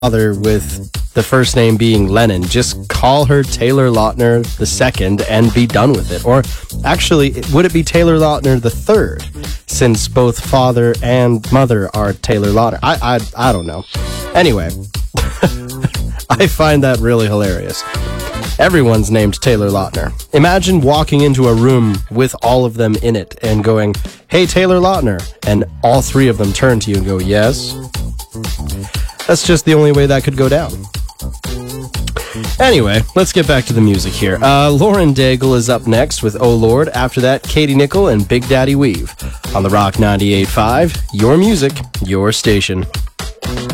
bother with the first name being Lennon. Just call her Taylor Lautner II and be done with it. Or actually, would it be Taylor Lautner III? Since both father and mother are Taylor Lautner. I don't know. Anyway, I find that really hilarious. Everyone's named Taylor Lautner. Imagine walking into a room with all of them in it and going, "Hey, Taylor Lautner," and all three of them turn to you and go, "Yes." That's just the only way that could go down. Anyway, let's get back to the music here. Lauren Daigle is up next with "Oh Lord." After that, Katie Nichol and Big Daddy Weave on the Rock 98.5. Your music, your station.